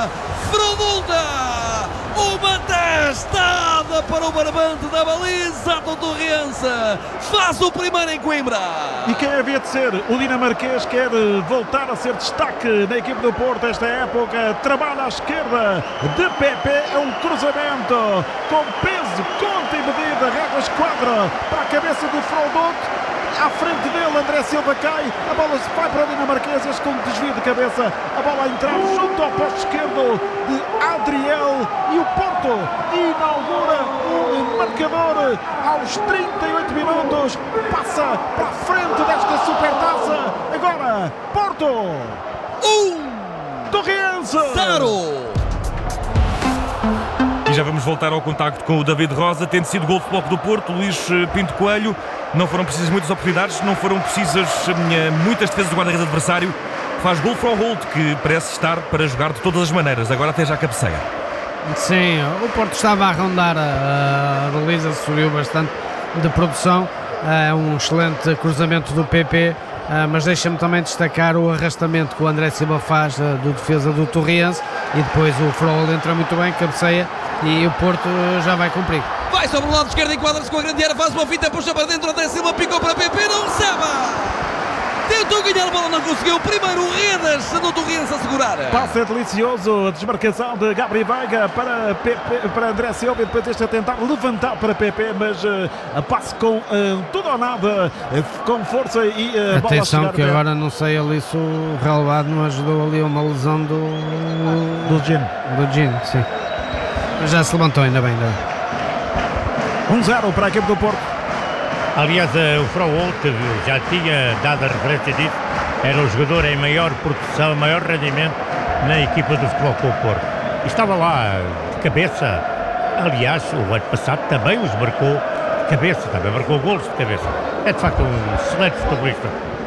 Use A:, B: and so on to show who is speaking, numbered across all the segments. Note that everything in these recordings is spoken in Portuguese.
A: Frodulda! Uma testada para o barbante da baliza do Torrense. Faz o primeiro em Coimbra.
B: E quem havia de ser? O dinamarquês quer voltar a ser destaque na equipe do Porto esta época. Trabalha à esquerda de Pepe. É um cruzamento com peso, conta e medida. Régua esquadra para a cabeça do Frodot. À frente dele, André Silva cai. A bola se vai para o dinamarquês. Este com desvio de cabeça. A bola a entrar junto ao posto esquerdo de Adriel. E o Porto inaugura o marcador aos 38 minutos. Passa para a frente desta supertaça. Agora, Porto 1, Torrense
A: 0.
C: E já vamos voltar ao contacto com o David Rosa, tendo sido gol de bloco do Porto. Luís Pinto Coelho, não foram precisas muitas oportunidades, não foram precisas muitas defesas do guarda-redes adversário. Faz gol Froholt, que parece estar para jogar de todas as maneiras, agora até já cabeceia.
D: Sim, o Porto estava a rondar a baliza, subiu bastante de produção, um excelente cruzamento do PP, mas deixa-me também destacar o arrastamento que o André Silva faz do defesa do Torrense, e depois o Froholt entra muito bem, cabeceia, e o Porto já vai cumprir.
A: Vai sobre o lado esquerdo, enquadra-se com a grande área, faz uma fita, puxa para dentro, André Silva picou para PP, não recebe! Tentou ganhar a bola, não conseguiu. Primeiro Redas do Torrense a segurar.
B: Passe delicioso, a desmarcação de Gabriel Veiga para André Silva, e depois este a tentar levantar para PP, mas a passe com tudo ou nada, com força e
D: atenção
B: bola
D: que agora não sei ali se o relevado não ajudou ali uma lesão
B: do
D: Gin, sim. Mas já se levantou, ainda bem.
B: 1-0 para a equipe do Porto.
E: Aliás, o Froholt já tinha dado a referência disso, era o jogador em maior produção, maior rendimento na equipa do Futebol Clube Porto. E estava lá de cabeça. Aliás, o ano passado também os marcou de cabeça, também marcou golos de cabeça. É de facto um excelente futebolista.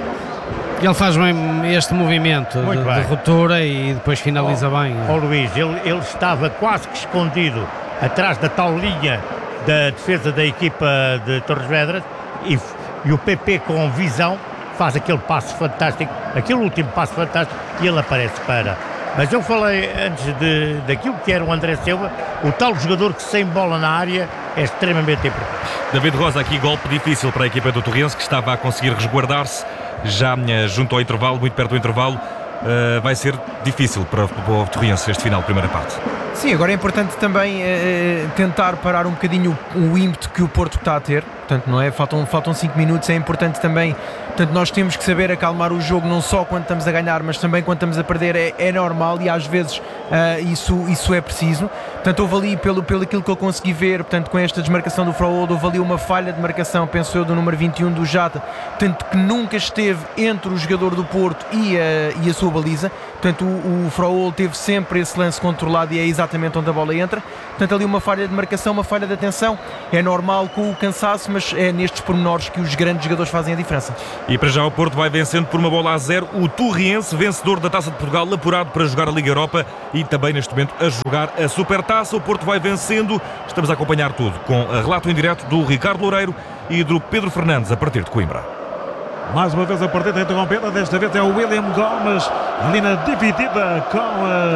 D: Ele faz bem este movimento de ruptura e depois finaliza bem.
E: Luís, ele estava quase que escondido atrás da tal linha da defesa da equipa de Torres Vedras, e o PP com visão faz aquele passo fantástico, aquele último passo fantástico, e ele aparece para... Mas eu falei antes daquilo que era o André Silva, o tal jogador que sem bola na área é extremamente importante.
C: David Rosa, aqui golpe difícil para a equipa do Torrense, que estava a conseguir resguardar-se já junto ao intervalo, muito perto do intervalo. Vai ser difícil para o Torrense este final de primeira parte.
F: Sim, agora é importante também tentar parar um bocadinho o ímpeto que o Porto está a ter. Portanto, não é? Faltam 5 minutos, é importante também. Portanto, nós temos que saber acalmar o jogo, não só quando estamos a ganhar, mas também quando estamos a perder. É normal, e às vezes isso é preciso. Portanto, houve ali, pelo aquilo que eu consegui ver, portanto, com esta desmarcação do Froholt, houve ali uma falha de marcação, penso eu, do número 21 do Jata, portanto, que nunca esteve entre o jogador do Porto e a sua baliza. Portanto, o Froholt teve sempre esse lance controlado, e é exatamente onde a bola entra. Portanto, ali uma falha de marcação, uma falha de atenção. É normal com o cansaço, mas é nestes pormenores que os grandes jogadores fazem a diferença.
C: E para já o Porto vai vencendo por 1-0 o Torrense, vencedor da Taça de Portugal, apurado para jogar a Liga Europa e também neste momento a jogar a Supertaça. O Porto vai vencendo. Estamos a acompanhar tudo com a relato em direto do Ricardo Loureiro e do Pedro Fernandes a partir de Coimbra.
B: Mais uma vez a partida interrompida, desta vez é o William Gomes, ali na dividida com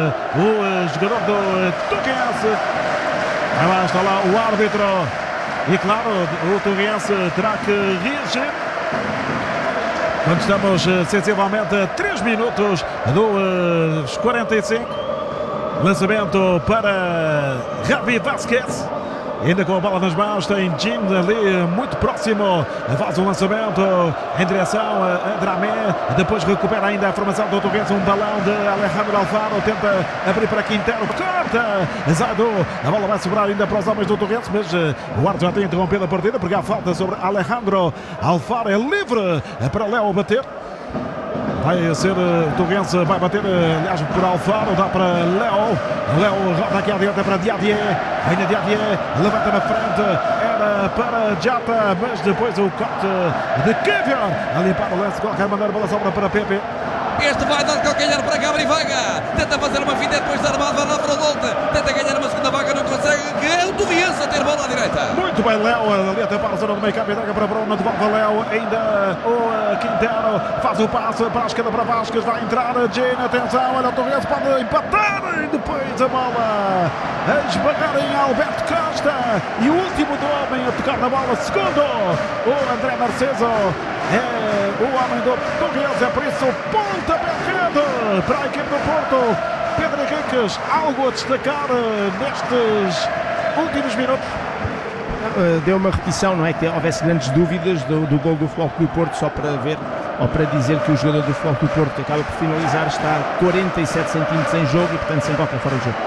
B: o jogador do Torrense. Lá está lá o árbitro, e claro, o Torrense terá que reagir. Quando estamos sensivelmente a 3 minutos dos 45. Lançamento para Javi Vasquez. Ainda com a bola nas mãos, tem Jim ali muito próximo, faz um lançamento em direção a Dramé, depois recupera ainda a formação do Torrense, um balão de Alejandro Alfaro, tenta abrir para Quintero, corta, Zaidu, a bola vai sobrar ainda para os homens do Torrense, mas o árbitro já tem interrompido a partida porque há falta sobre Alejandro Alfaro, é livre para Léo bater. Vai ser o Torrense, vai bater, aliás, por Alfaro, dá para Léo. Léo roda aqui à direita para Diadier. Vem a Diadier, levanta na frente, era para Jata, mas depois o corte de Kevin a limpar o lance, qualquer maneira, a bola sobra para Pepe.
A: Este vai dar calcanhar para Gabri Veiga. Tenta fazer uma finta depois de armado. Vai lá para o Dolte. Tenta ganhar uma segunda vaga. Não consegue. É o Torriense a ter bola à direita.
B: Muito bem, Léo. Ali até para a zona do meio campo. Entrega para Bruno. De volta, Léo. Ainda o Quintero faz o passe para a esquerda para Vasquez. Vai entrar a Gene. Atenção. Olha o Torriense. Pode empatar. E depois a bola a esbarrar em Alberto Costa. E o último do homem a tocar na bola. Segundo o André Narciso. É o homem do Torriense. É por isso o pontapé de rede para a equipe do Porto. Pedro Henriques, algo a destacar nestes últimos minutos?
G: Deu uma repetição, não é que houvesse grandes dúvidas do gol do Futebol Clube do Porto, só para ver ou para dizer que o jogador do Futebol Clube do Porto acaba por finalizar, está 47 centímetros em jogo e portanto sem qualquer fora de jogo.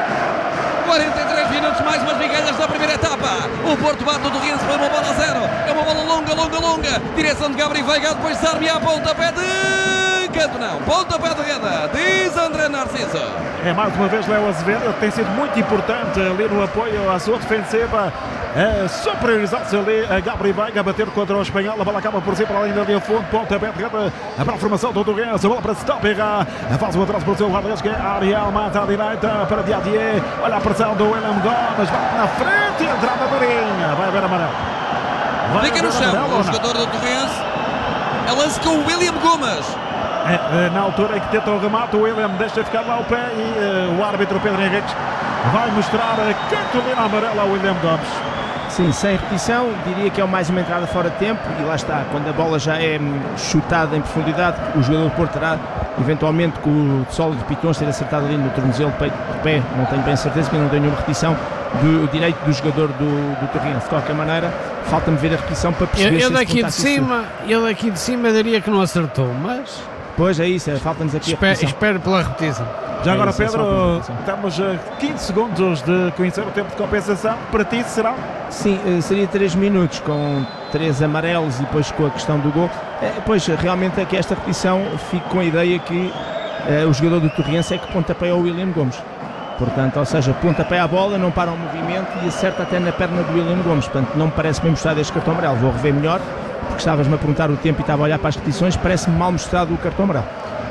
A: 43 minutos, mais umas migalhas da primeira etapa. O Porto bate o Torriense para uma bola a 0. É uma bola longa. Direção de Gabri Veiga, depois Sarmia a pontapé de canto, não. Pontapé de rede, diz André Narciso.
B: É mais uma vez Léo Azevedo, tem sido muito importante ali no apoio à sua defensiva. Superiorizar-se ali a Gabri Veiga a bater contra o espanhol. A bola acaba por si para além da linha fundo. Pontapé de rede para a formação do Torriense. A bola para Stopera. Faz o atraso para o seu guarda-redes que é Ariel. Mata à direita para Diadier. Olha a pressão do William Gomes. Bate na frente e entrada da linha. Vai haver amarelo.
A: Fica no chão o jogador do Torriense. É lance com o William Gomes.
B: Na altura em que tenta o remate, o William deixa ficar lá o pé e o árbitro Pedro Henriques vai mostrar cartolina amarela ao William Gomes.
G: Sim, sem repetição, diria que é mais uma entrada fora de tempo e lá está, quando a bola já é chutada em profundidade, o jogador do Porto terá eventualmente com o solo de Pitões ter acertado ali no tornozelo, peito de pé, não tenho bem certeza que não tenho nenhuma repetição do direito do jogador do Torriense. De qualquer maneira, falta-me ver a repetição para perceber
D: eu daqui de cima diria que não acertou, mas
G: pois é isso, falta-nos aqui a repetição.
D: Espero pela repetição.
B: Já agora, Pedro, estamos a 15 segundos de conhecer o tempo de compensação. Para ti será?
G: Sim, seria 3 minutos com 3 amarelos e depois com a questão do gol. Pois, realmente aqui esta repetição fico com a ideia que o jogador do Torriense é que pontapé ao William Gomes. Portanto, ou seja, pontapé à bola, não para o movimento e acerta até na perna do William Gomes. Portanto, não me parece bem mostrado este cartão amarelo. Vou rever melhor, porque estavas-me a perguntar o tempo e estava a olhar para as repetições. Parece-me mal mostrado o cartão amarelo.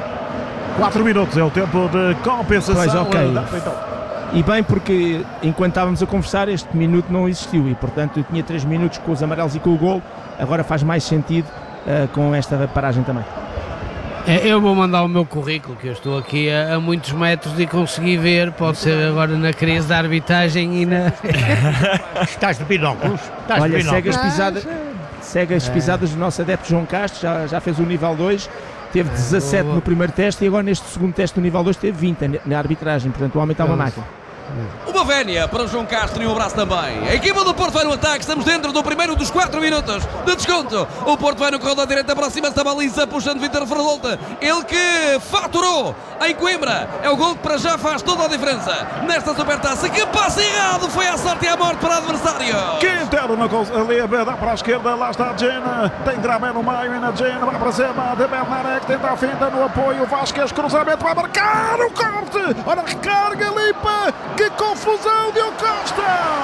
B: 4 minutos é o tempo de compensação.
G: Pois, ok. E bem, porque enquanto estávamos a conversar, este minuto não existiu e, portanto, eu tinha 3 minutos com os amarelos e com o gol. Agora faz mais sentido com esta paragem também.
D: Eu vou mandar o meu currículo, que eu estou aqui a muitos metros e consegui ver. Pode ser agora na crise da arbitragem e na...
E: Estás de binóculos?
G: Olha, segue as pisadas do nosso adepto João Castro, já fez o nível 2. Teve 17 no primeiro teste e agora neste segundo teste do nível 2 teve 20 na arbitragem, portanto o homem está uma máquina.
A: Uma vénia para o João Castro e um abraço também. A equipa do Porto vai no ataque, estamos dentro do primeiro dos 4 minutos de desconto. O Porto vai no corredor da direita, aproxima-se da baliza, puxando Vítor Fernolta. Ele que faturou em Coimbra. É o gol que para já faz toda a diferença nesta supertaça. Que passe errado, foi à sorte e à morte para o adversário.
B: Quintero ali dá para a esquerda, lá está a Gene. Tem Grabé no meio e na Gene vai para cima de Bernarek, tenta a finta no apoio. Vasquez, cruzamento, vai marcar o corte. Ora, recarga, limpa. Que confusão, Diogo Costa!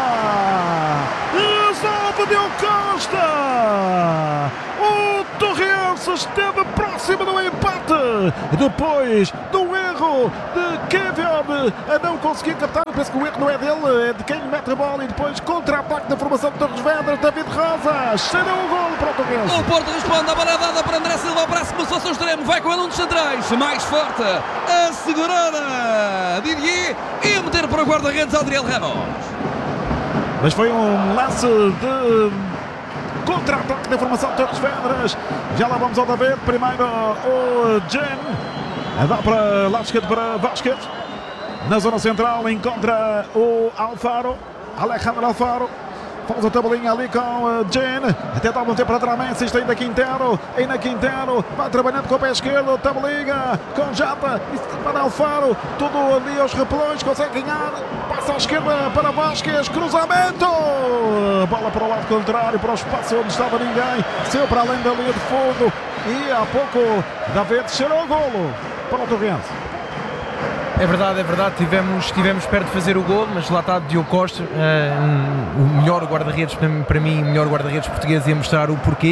B: Resolve Diogo Costa! O Torriense esteve próximo do empate. Depois do erro de Kevin a não conseguir captar. Eu penso que o erro não é dele, é de quem mete a bola. E depois contra-ataque da formação de Torres Vedras. David Rosa cheirou o golo para o Torriense.
A: O Porto responde, a bola é dada para André Silva. Próximo ao seu extremo, vai com ele um dos centrais. Mais forte, a segurar Didier e a meter para o guarda-redes Adriel Ramos.
B: Mas foi um lance de contra-ataque da formação de Torres Vedras. Já lá vamos ao David. Primeiro o Gen. Dá para lado esquerdo para Vasquez. Na zona central encontra o Alfaro. Alejandro Alfaro. Faz a tabelinha ali com o Gen. Até dá um tempo para trás. Insiste ainda Quintero. Ainda Quintero. Vai trabalhando com o pé esquerdo. Tabelinha com Jata. Para Alfaro. Tudo ali aos repelões. Consegue ganhar. Passa à esquerda para Vasquez. Cruzamento. Bola para o lado contrário. Para o espaço onde estava ninguém. Saiu para além da linha de fundo. E há pouco David cheirou o golo para o Torriense.
F: É verdade, tivemos perto de fazer o gol, mas lá está Diogo Costa, o melhor guarda-redes, para mim, o melhor guarda-redes português, e a mostrar o porquê.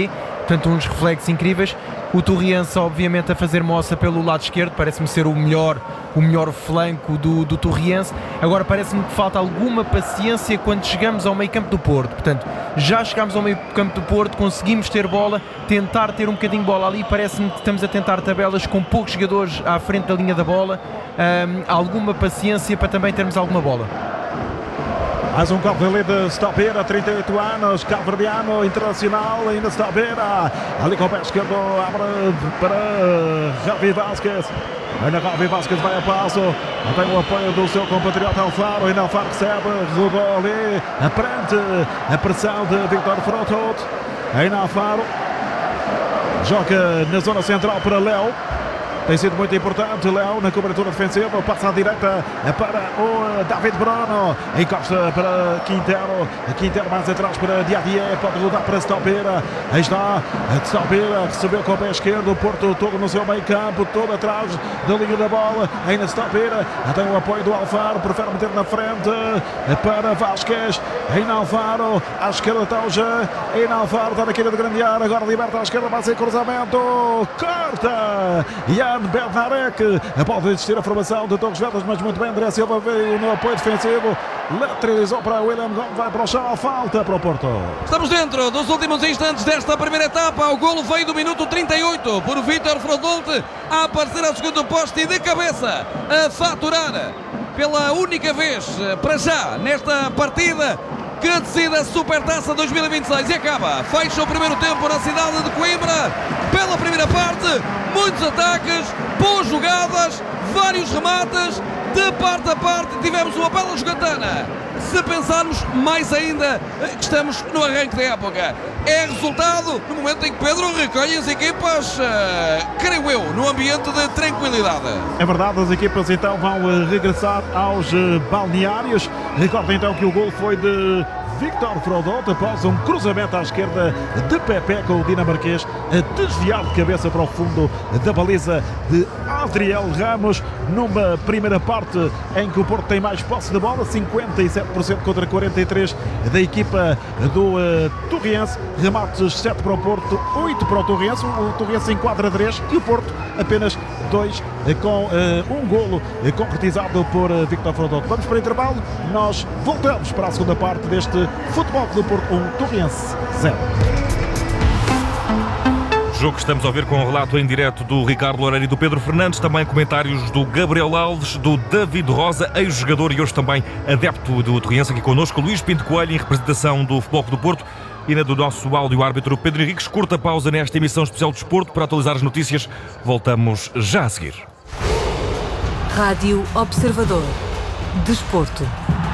F: portanto uns reflexos incríveis. O Torriense obviamente a fazer moça pelo lado esquerdo, parece-me ser o melhor flanco do Torriense. Agora parece-me que falta alguma paciência quando chegamos ao meio campo do Porto, portanto já chegámos ao meio campo do Porto, conseguimos ter bola, tentar ter um bocadinho de bola ali, parece-me que estamos a tentar tabelas com poucos jogadores à frente da linha da bola. Alguma paciência para também termos alguma bola.
B: Mais um gol ali de Stopera, 38 anos, cabo-verdiano, internacional, ainda Stopera, ali com o pé esquerdo, abre para Javi Vasquez. Ainda Javi Vasquez vai a passo, tem o apoio do seu compatriota Alfaro, ainda Alfaro recebe, rodou ali, aprende a pressão de Victor Frotot, ainda Alfaro, joga na zona central para Léo. Tem sido muito importante, Léo na cobertura defensiva, passa à direita para o David Bruno, encosta para Quintero, Quintero mais atrás para Diadier, pode rodar para Stopera, aí está, Stopera recebeu com o pé esquerdo, o Porto todo no seu meio campo, todo atrás da linha da bola, ainda Stopera, tem o apoio do Alfaro, prefere meter na frente para Vasquez, ainda Alfaro, à esquerda está o Jean, ainda Alfaro está na queira de grande área, agora liberta à esquerda, vai ser cruzamento, corta, Jan Bednarek, pode existir a formação de Torres Vedras, mas muito bem, André Silva veio no apoio defensivo, lateralizou para William Gomes, vai para o chão, falta para o Porto.
A: Estamos dentro dos últimos instantes desta primeira etapa. O golo veio do minuto 38 por Vítor Frodolte a aparecer ao segundo poste e de cabeça a faturar pela única vez para já nesta partida que decide a Supertaça 2026 e acaba. Fecha o primeiro tempo na cidade de Coimbra. Pela primeira parte, muitos ataques, boas jogadas, vários remates. De parte a parte tivemos uma bela jogatana. Se pensarmos mais ainda que estamos no arranque da época, é resultado no momento em que Pedro recolhe as equipas, creio eu, no ambiente de tranquilidade.
B: É verdade, as equipas então vão regressar aos balneários. Recordem então que o gol foi de Victor Frodolte após um cruzamento à esquerda de Pepe com o dinamarquês a desviar de cabeça para o fundo da baliza de Adriel Ramos, numa primeira parte em que o Porto tem mais posse de bola, 57% contra 43% da equipa do Torriense, remates 7 para o Porto, 8 para o Torriense, o Torriense enquadra 3 e o Porto apenas 2, com um golo concretizado por Victor Frodolte. Vamos para o intervalo, nós voltamos para a segunda parte deste Futebol do Porto 1, Torriense 0.
C: Jogo que estamos a ver com o relato em direto do Ricardo Loureiro e do Pedro Fernandes, também comentários do Gabriel Alves, do David Rosa, ex-jogador e hoje também adepto do Torriense, aqui connosco, Luís Pinto Coelho, em representação do Futebol do Porto, e na do nosso áudio-árbitro Pedro Henriques. Curta pausa nesta emissão especial de desporto para atualizar as notícias. Voltamos já a seguir.
H: Rádio Observador. Desporto.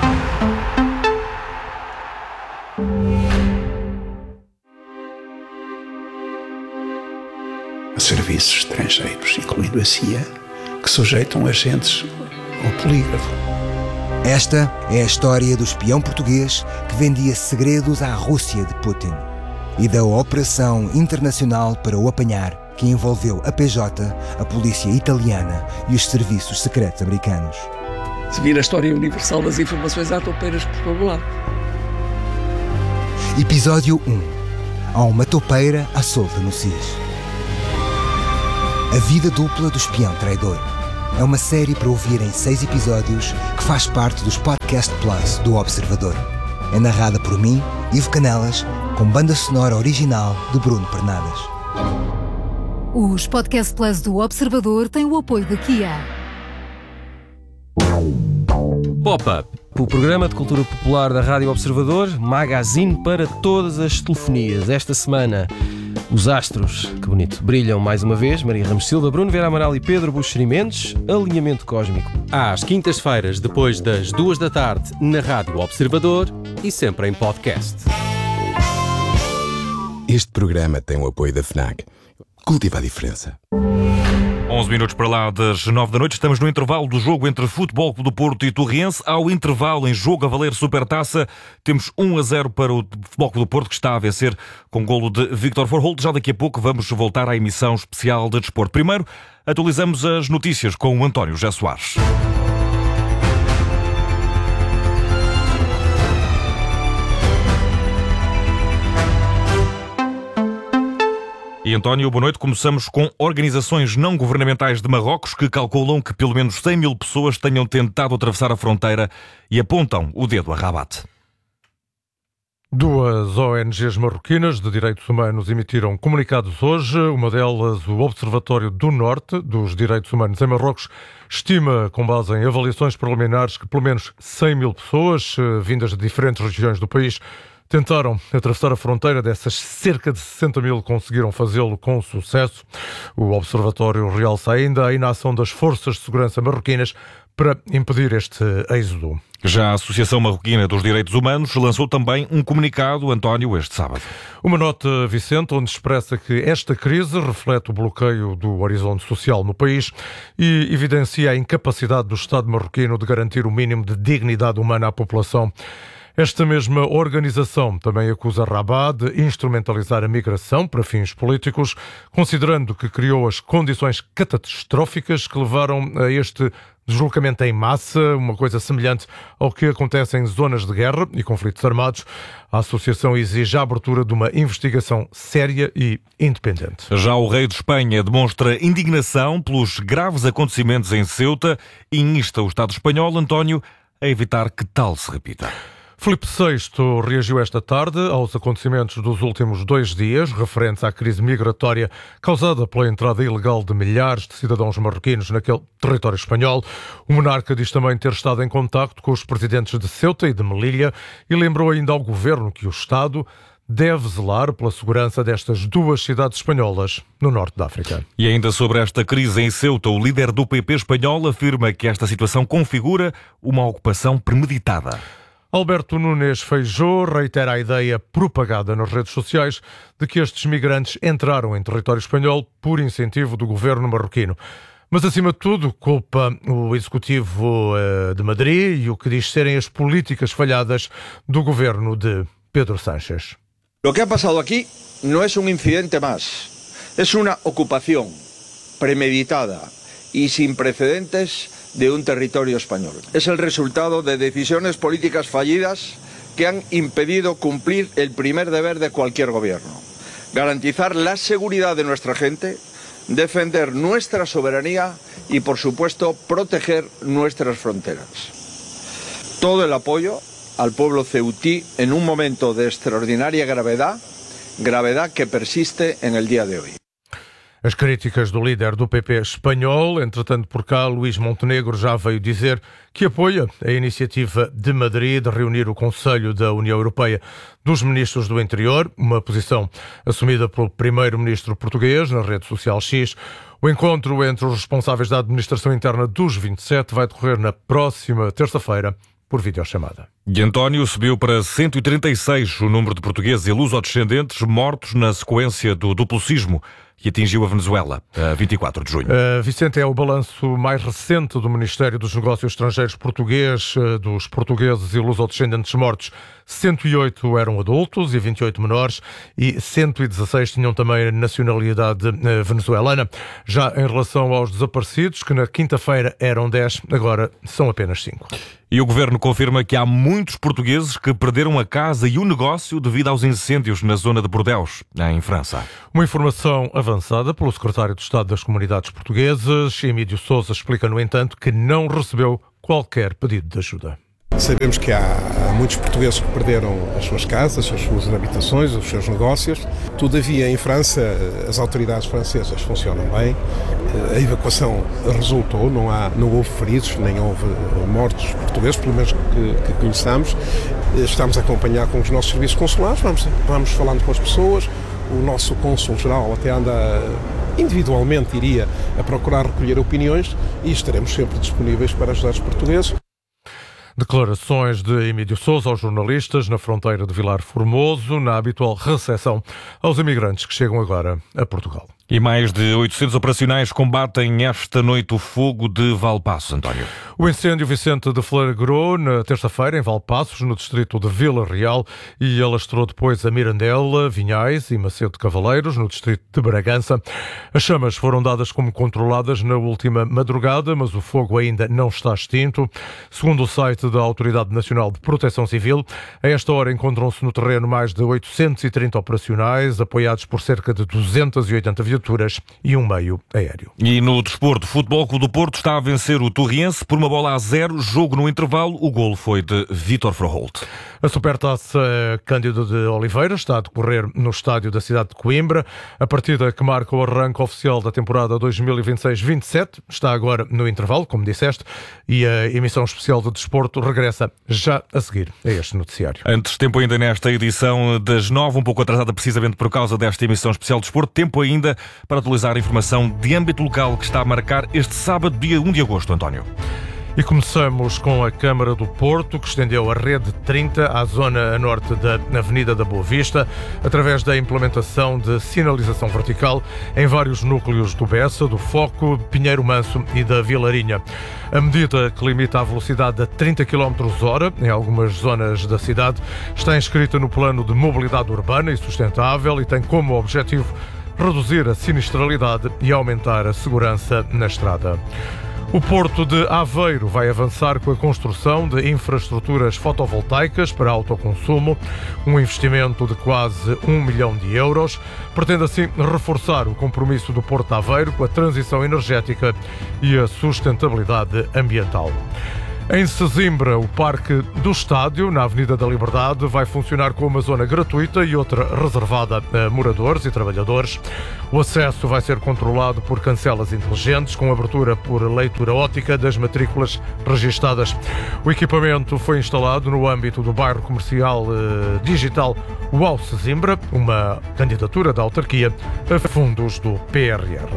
I: Serviços estrangeiros, incluindo a CIA, que sujeitam agentes ao polígrafo.
J: Esta é a história do espião português que vendia segredos à Rússia de Putin e da operação internacional para o apanhar, que envolveu a PJ, a polícia italiana e os serviços secretos americanos.
K: Se vir a história universal das informações há toupeiras por todo lado.
J: Episódio 1. Há uma toupeira à solta no SIS. A vida dupla do espião traidor. É uma série para ouvir em 6 episódios que faz parte dos Podcast Plus do Observador. É narrada por mim, Ivo Canelas, com banda sonora original de Bruno Pernadas.
H: Os Podcast Plus do Observador têm o apoio da Kia.
L: Pop-Up, o programa de cultura popular da Rádio Observador, magazine para todas as telefonias. Esta semana, os astros, que bonito, brilham mais uma vez. Maria Ramos Silva, Bruno Vieira Amaral e Pedro Buxeri Mendes. Alinhamento cósmico.
M: Às quintas-feiras, depois das 2 da tarde, na Rádio Observador e sempre em podcast.
N: Este programa tem o apoio da FNAC. Cultiva a diferença.
C: 11 minutos para lá das 9 da noite, estamos no intervalo do jogo entre Futebol Clube do Porto e Torriense. Ao intervalo, em jogo a valer Supertaça, temos 1-0 para o Futebol Clube do Porto, que está a vencer com golo de Victor Frodolte. Já daqui a pouco vamos voltar à emissão especial de desporto. Primeiro, atualizamos as notícias com o António José Soares. E António, boa noite. Começamos com organizações não governamentais de Marrocos que calculam que pelo menos 100 mil pessoas tenham tentado atravessar a fronteira e apontam o dedo a Rabat.
O: Duas ONGs marroquinas de direitos humanos emitiram comunicados hoje. Uma delas, o Observatório do Norte dos Direitos Humanos em Marrocos, estima, com base em avaliações preliminares, que pelo menos 100 mil pessoas, vindas de diferentes regiões do país, tentaram atravessar a fronteira. Dessas, cerca de 60 mil conseguiram fazê-lo com sucesso. O Observatório realça ainda a inação das forças de segurança marroquinas para impedir este êxodo.
C: Já a Associação Marroquina dos Direitos Humanos lançou também um comunicado, António, este sábado.
O: Uma nota, Vicente, onde expressa que esta crise reflete o bloqueio do horizonte social no país e evidencia a incapacidade do Estado marroquino de garantir o mínimo de dignidade humana à população. Esta mesma organização também acusa Rabat de instrumentalizar a migração para fins políticos, considerando que criou as condições catastróficas que levaram a este deslocamento em massa, uma coisa semelhante ao que acontece em zonas de guerra e conflitos armados. A associação exige a abertura de uma investigação séria e independente.
C: Já o rei de Espanha demonstra indignação pelos graves acontecimentos em Ceuta e insta o Estado espanhol, António, a evitar que tal se repita.
O: Filipe VI reagiu esta tarde aos acontecimentos dos últimos 2 dias, referentes à crise migratória causada pela entrada ilegal de milhares de cidadãos marroquinos naquele território espanhol. O monarca diz também ter estado em contacto com os presidentes de Ceuta e de Melilla e lembrou ainda ao governo que o Estado deve zelar pela segurança destas duas cidades espanholas no norte da África.
C: E ainda sobre esta crise em Ceuta, o líder do PP espanhol afirma que esta situação configura uma ocupação premeditada.
O: Alberto Núñez Feijóo reitera a ideia propagada nas redes sociais de que estes migrantes entraram em território espanhol por incentivo do governo marroquino. Mas, acima de tudo, culpa o Executivo de Madrid e o que diz serem as políticas falhadas do governo de Pedro Sánchez.
P: Lo que ha pasado aquí no es un incidente más, es una ocupación premeditada y sin precedentes de un territorio español. Es el resultado de decisiones políticas fallidas que han impedido cumplir el primer deber de cualquier gobierno: garantizar la seguridad de nuestra gente, defender nuestra soberanía y, por supuesto, proteger nuestras fronteras. Todo el apoyo al pueblo ceutí en un momento de extraordinaria gravedad que persiste en el día de hoy.
O: As críticas do líder do PP espanhol, entretanto por cá, Luís Montenegro já veio dizer que apoia a iniciativa de Madrid de reunir o Conselho da União Europeia dos Ministros do Interior, uma posição assumida pelo primeiro-ministro português na rede social X. O encontro entre os responsáveis da administração interna dos 27 vai decorrer na próxima terça-feira por videochamada.
C: E António, subiu para 136 o número de portugueses e lusodescendentes mortos na sequência do duplo sismo que atingiu a Venezuela a 24 de junho.
O: Vicente, é o balanço mais recente do Ministério dos Negócios Estrangeiros português. Dos portugueses e lusodescendentes mortos, 108 eram adultos e 28 menores, e 116 tinham também nacionalidade venezuelana. Já em relação aos desaparecidos, que na quinta-feira eram 10, agora são apenas 5.
C: E o Governo confirma que há muitos portugueses que perderam a casa e o negócio devido aos incêndios na zona de Bordeaux, em França.
O: Uma informação avançada pelo Secretário de Estado das Comunidades Portuguesas, Emílio Sousa, explica, no entanto, que não recebeu qualquer pedido de ajuda.
Q: Sabemos que há muitos portugueses que perderam as suas casas, as suas habitações, os seus negócios. Todavia, em França, as autoridades francesas funcionam bem. A evacuação resultou, não houve feridos, nem houve mortos portugueses, pelo menos que conheçamos. Estamos a acompanhar com os nossos serviços consulares, vamos falando com as pessoas. O nosso cônsul-geral até anda individualmente, iria a procurar recolher opiniões, e estaremos sempre disponíveis para ajudar os portugueses.
O: Declarações de Emílio Sousa aos jornalistas na fronteira de Vilar Formoso, na habitual recepção aos imigrantes que chegam agora a Portugal.
C: E mais de 800 operacionais combatem esta noite o fogo de Valpaços, António.
O: O incêndio, Vicente, deflagrou na terça-feira em Valpaços, no distrito de Vila Real, e alastrou depois a Mirandela, Vinhais e Macedo de Cavaleiros, no distrito de Bragança. As chamas foram dadas como controladas na última madrugada, mas o fogo ainda não está extinto. Segundo o site da Autoridade Nacional de Proteção Civil, a esta hora encontram-se no terreno mais de 830 operacionais, apoiados por cerca de 280 viaturas e um meio aéreo.
C: E no desporto, o Futebol Clube do Porto está a vencer o Torriense por 1-0, jogo no intervalo. O golo foi de Vítor Froholt.
O: A Supertaça Cândido de Oliveira está a decorrer no estádio da cidade de Coimbra. A partida que marca o arranque oficial da temporada 2026-27 está agora no intervalo, como disseste, e a emissão especial do desporto regressa já a seguir a este noticiário.
C: Antes, tempo ainda nesta edição das 9, um pouco atrasada precisamente por causa desta emissão especial de desporto, tempo ainda para atualizar a informação de âmbito local que está a marcar este sábado, dia 1 de agosto, António.
O: E começamos com a Câmara do Porto, que estendeu a rede 30 à zona a norte da Avenida da Boa Vista, através da implementação de sinalização vertical em vários núcleos do Bessa, do Foco, Pinheiro Manso e da Vilarinha. A medida, que limita a velocidade a 30 km/h em algumas zonas da cidade, está inscrita no Plano de Mobilidade Urbana e Sustentável e tem como objetivo reduzir a sinistralidade e aumentar a segurança na estrada. O Porto de Aveiro vai avançar com a construção de infraestruturas fotovoltaicas para autoconsumo, um investimento de quase 1 milhão de euros. Pretende assim reforçar o compromisso do Porto de Aveiro com a transição energética e a sustentabilidade ambiental. Em Sesimbra, o Parque do Estádio, na Avenida da Liberdade, vai funcionar com uma zona gratuita e outra reservada a moradores e trabalhadores. O acesso vai ser controlado por cancelas inteligentes, com abertura por leitura óptica das matrículas registadas. O equipamento foi instalado no âmbito do bairro comercial digital UAU Sesimbra, uma candidatura da autarquia a fundos do PRR.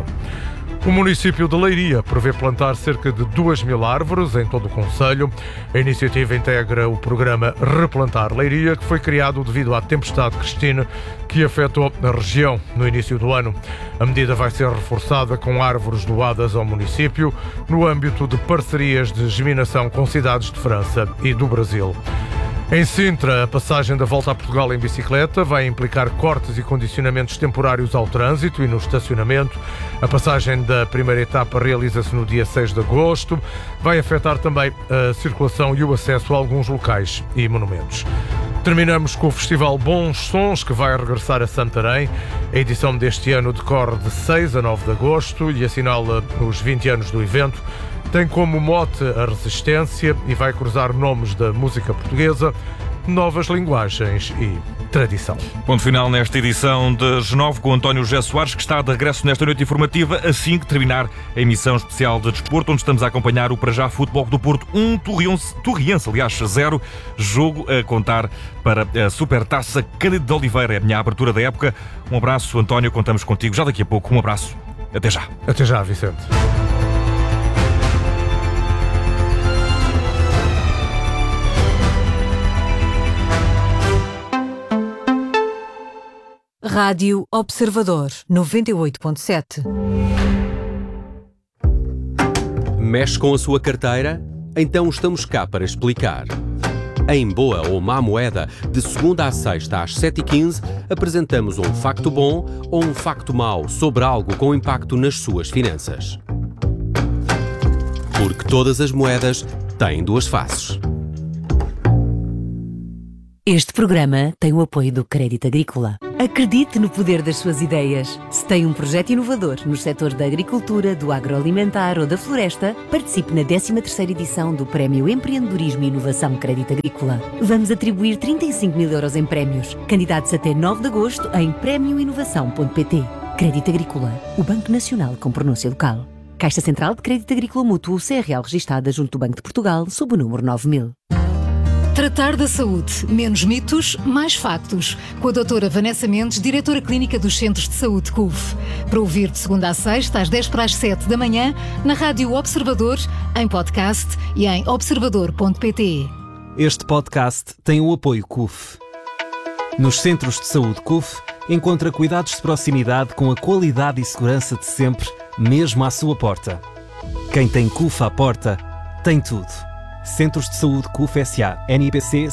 O: O município de Leiria prevê plantar cerca de 2.000 árvores em todo o concelho. A iniciativa integra o programa Replantar Leiria, que foi criado devido à tempestade Cristina, que afetou a região no início do ano. A medida vai ser reforçada com árvores doadas ao município no âmbito de parcerias de geminação com cidades de França e do Brasil. Em Sintra, a passagem da Volta a Portugal em bicicleta vai implicar cortes e condicionamentos temporários ao trânsito e no estacionamento. A passagem da primeira etapa realiza-se no dia 6 de agosto. Vai afetar também a circulação e o acesso a alguns locais e monumentos. Terminamos com o Festival Bons Sons, que vai regressar a Santarém. A edição deste ano decorre de 6 a 9 de agosto e assinala os 20 anos do evento. Tem como mote a resistência e vai cruzar nomes da música portuguesa, novas linguagens e tradição.
C: Ponto final nesta edição das 9 com António José Soares, que está de regresso nesta noite informativa, assim que terminar a emissão especial de desporto, onde estamos a acompanhar o para já Futebol do Porto 1, Torriense, aliás, 0, jogo a contar para a Supertaça Cândido de Oliveira, é a minha abertura da época. Um abraço, António, contamos contigo já daqui a pouco. Um abraço, até já.
O: Até já, Vicente.
H: Rádio Observador 98.7.
M: Mexe com a sua carteira? Então estamos cá para explicar. Em Boa ou Má Moeda, de segunda à sexta às 7h15, apresentamos um facto bom ou um facto mau sobre algo com impacto nas suas finanças. Porque todas as moedas têm duas faces.
R: Este programa tem o apoio do Crédito Agrícola. Acredite no poder das suas ideias. Se tem um projeto inovador nos setores da agricultura, do agroalimentar ou da floresta, participe na 13ª edição do Prémio Empreendedorismo e Inovação Crédito Agrícola. Vamos atribuir 35.000 euros em prémios. Candidatos até 9 de agosto em premioinovação.pt. Crédito Agrícola, o Banco Nacional com pronúncia local. Caixa Central de Crédito Agrícola Mútuo CRL registada junto do Banco de Portugal sob o número 9000.
H: Tratar da saúde. Menos mitos, mais factos. Com a doutora Vanessa Mendes, diretora clínica dos Centros de Saúde CUV. Para ouvir de segunda a sexta, às 10 para as 7 da manhã, na Rádio Observador, em podcast e em observador.pt.
S: Este podcast tem o apoio CUF. Nos Centros de Saúde CUF, encontra cuidados de proximidade com a qualidade e segurança de sempre, mesmo à sua porta. Quem tem CUF à porta, tem tudo. Centros de Saúde CUF S.A. NIPC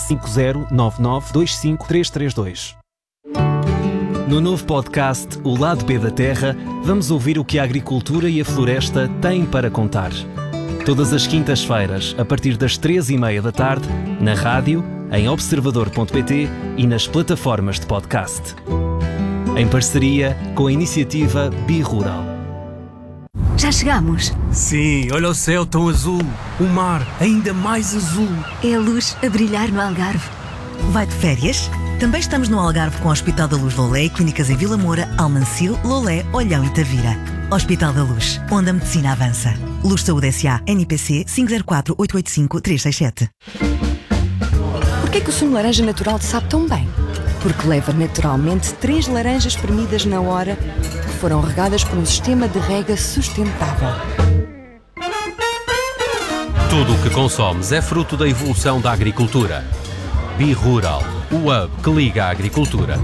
S: 509925332. No novo podcast O Lado B da Terra, vamos ouvir o que a agricultura e a floresta têm para contar. Todas as quintas-feiras, a partir das 3h30 da tarde, na rádio, em observador.pt e nas plataformas de podcast. Em parceria com a iniciativa Birural.
T: Já chegamos?
U: Sim, olha o céu tão azul, o mar ainda mais azul.
T: É a luz a brilhar no Algarve.
V: Vai de férias? Também estamos no Algarve com o Hospital da Luz Lolé e clínicas em Vila Moura, Almancil, Lolé, Olhão e Tavira. Hospital da Luz, onde a medicina avança. Luz Saúde S.A. NIPC 504-885-367.
W: Porquê que o sumo de laranja natural te sabe tão bem? Porque leva naturalmente 3 laranjas espremidas na hora que foram regadas por um sistema de rega sustentável.
M: Tudo o que consomes é fruto da evolução da agricultura. Birural, o hub que liga a agricultura.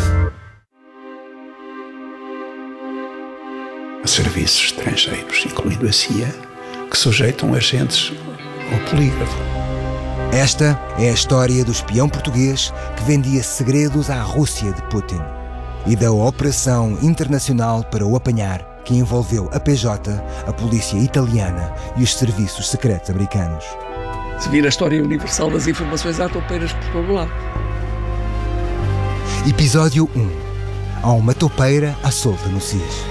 I: Serviços estrangeiros, incluindo a CIA, que sujeitam agentes ao polígrafo.
J: Esta é a história do espião português que vendia segredos à Rússia de Putin e da operação internacional para o apanhar que envolveu a PJ, a polícia italiana e os serviços secretos americanos.
K: Se vir a história universal das informações, há toupeiras por todo lado.
J: Episódio 1. Há uma toupeira à solta no SIS.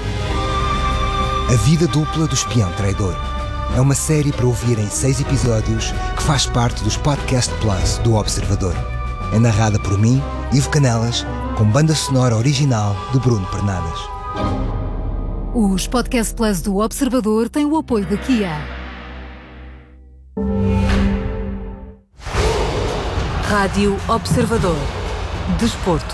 J: A vida dupla do espião traidor. É uma série para ouvir em 6 episódios que faz parte dos Podcast Plus do Observador. É narrada por mim, Ivo Canelas, com banda sonora original de Bruno Pernadas.
H: Os Podcast Plus do Observador têm o apoio da Kia.
R: Rádio Observador. Desporto.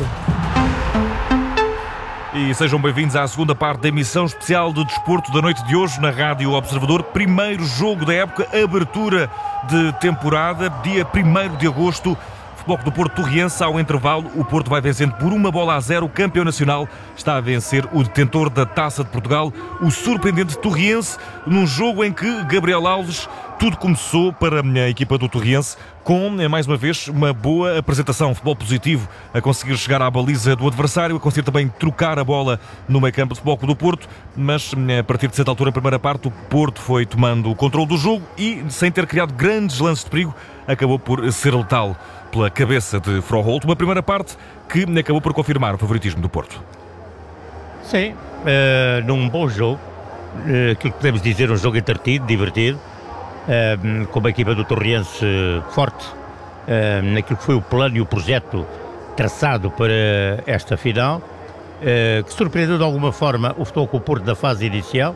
C: E sejam bem-vindos à segunda parte da emissão especial de desporto da noite de hoje na Rádio Observador. Primeiro jogo da época, abertura de temporada, dia 1º de agosto. Futebol do Porto Torriense, ao intervalo, o Porto vai vencendo por 1-0. O campeão nacional está a vencer o detentor da Taça de Portugal, o surpreendente Torriense, num jogo em que Gabriel Alves, tudo começou para a equipa do Torriense com, mais uma vez, uma boa apresentação, futebol positivo, a conseguir chegar à baliza do adversário, a conseguir também trocar a bola no meio-campo de Futebol do Porto, mas a partir de certa altura, na primeira parte, o Porto foi tomando o controle do jogo e, sem ter criado grandes lances de perigo, acabou por ser letal pela cabeça de Froholt. Uma primeira parte que acabou por confirmar o favoritismo do Porto.
E: Sim, num bom jogo, aquilo que podemos dizer, um jogo entretido, divertido, com uma equipa do Torriense forte, naquilo que foi o plano e o projeto traçado para esta final, que surpreendeu de alguma forma o Futebol Clube do Porto na fase inicial,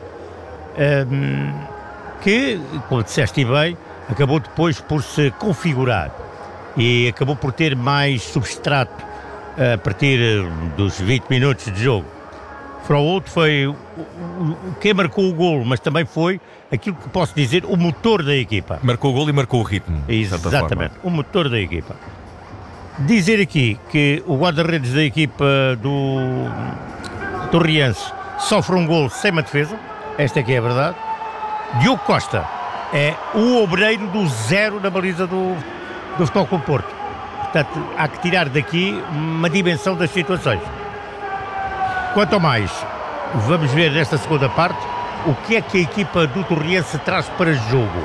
E: que, como disseste bem, acabou depois por se configurar e acabou por ter mais substrato a partir dos 20 minutos de jogo. Froholt foi quem marcou o golo, mas também foi aquilo que posso dizer, o motor da equipa.
C: Marcou o golo e marcou o ritmo.
E: Exatamente, o motor da equipa. Dizer aqui que o guarda-redes da equipa do Torriense sofre um golo sem uma defesa, esta é que é a verdade. Diogo Costa é o obreiro do zero na baliza do Futebol Clube do Porto. Portanto, há que tirar daqui uma dimensão das situações. Quanto ao mais, vamos ver nesta segunda parte o que é que a equipa do Torriense traz para jogo.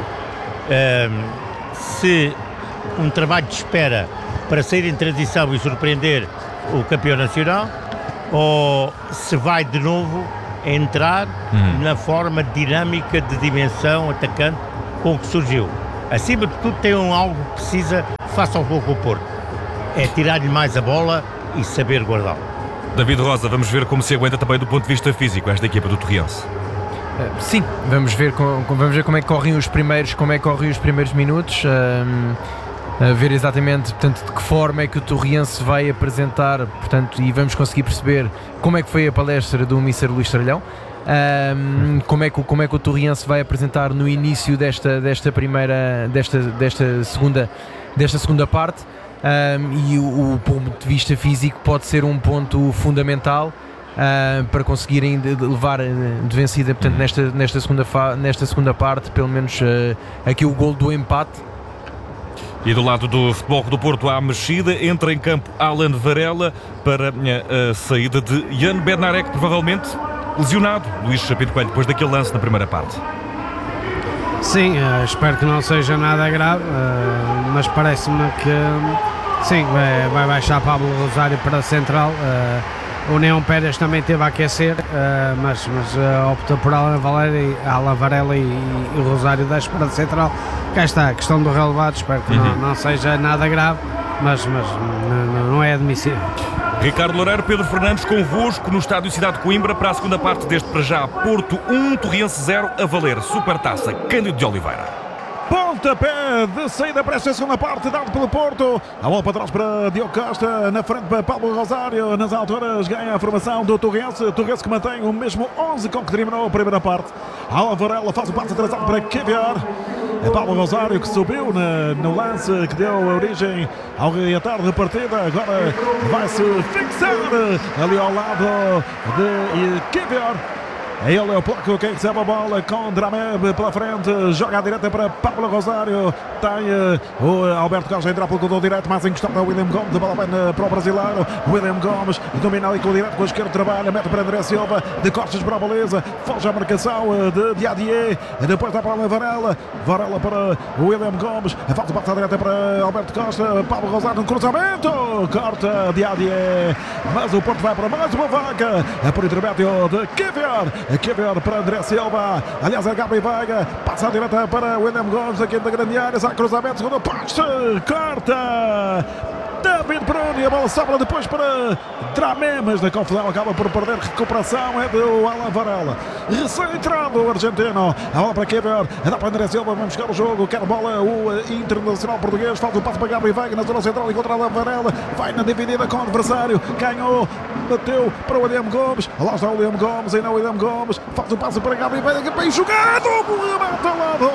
E: Se um trabalho de espera para sair em transição e surpreender o campeão nacional, ou se vai de novo entrar na forma dinâmica de dimensão atacante com que surgiu. Acima de tudo tem algo que precisa, faça ao Futebol Clube do Porto, é tirar-lhe mais a bola e saber guardá-la.
C: David Rosa, vamos ver como se aguenta também do ponto de vista físico esta equipa do Torriense.
F: Sim, vamos ver como é que correm os primeiros minutos, ver exatamente, portanto, de que forma é que o Torriense vai apresentar, portanto, e vamos conseguir perceber como é que foi a palestra do Mr. Luís Tralhão, como é que o Torriense vai apresentar no início desta segunda parte. e o ponto de vista físico pode ser um ponto fundamental para conseguirem levar de vencida, portanto, nesta segunda parte, pelo menos aqui o gol do empate.
C: E do lado do Futebol do Porto há mexida, entra em campo Alan Varela para a saída de Jan Bednarek, provavelmente lesionado, Luís Pinto Coelho, depois daquele lance na primeira parte.
A: Sim, espero que não seja nada grave, mas parece-me que sim, vai baixar Pablo Rosário para a central. O Neon Pérez também teve a aquecer, mas optou por Alan Varela e o Rosário deixa para a central. Cá está a questão do relevado, espero que não seja nada grave, mas não é admissível.
C: Ricardo Loureiro, Pedro Fernandes convosco no estádio Cidade de Coimbra para a segunda parte deste para já Porto 1, Torriense 0 a valer Supertaça Cândido de Oliveira.
B: Pontapé de saída para esta segunda parte, dado pelo Porto. A bola para trás para Diogo Costa, na frente para Pablo Rosário. Nas alturas ganha a formação do Torriense. Torriense que mantém o mesmo 11 com que terminou a primeira parte. Alan Varela faz o passe atrasado para Keviar. É Pablo Rosário que subiu no lance que deu origem ao reatar da partida. Agora vai-se fixar ali ao lado de Keviar. Ele é o Placo quem recebe a bola com Dramé pela frente, joga à direita para Pablo Rosário, tem o Alberto Costa a entrar pelo corredor direito, mais encostado ao William Gomes, a bola vai para o brasileiro, William Gomes domina ali com o direito, com a esquerda trabalha, mete para André Silva, de costas para a baliza, foge a marcação de Diadier, depois dá para a Varela para o William Gomes, falta a direita para Alberto Costa, Pablo Rosário no cruzamento, corta Diadier, mas o Porto vai para mais uma vaga, por intermédio de Keviar para André Silva, aliás é Gabi Veiga, passa a direita para William Gomes aqui da grande área, sai cruzamento, segundo poste, corta David Bruni, a bola sobra depois para Dramé, mas na confusão acaba por perder, recuperação é do Alan Varela, recém-entrado o argentino, a bola para Keviar, dá para André Silva, vamos buscar o jogo, quer a bola o internacional português, falta o passo para Gabi Veiga na zona central, encontra Alan Varela, vai na dividida com o adversário, ganhou, bateu para o William Gomes, lá está o William Gomes, ainda o William Gomes, faz o passo para Gabi Veiga, bem jogado, remate ao lado,